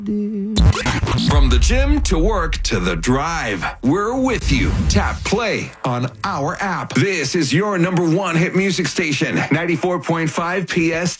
From the gym to work to the drive, we're with you. Tap play on our app. This is your number one hit music station, 94.5 PST.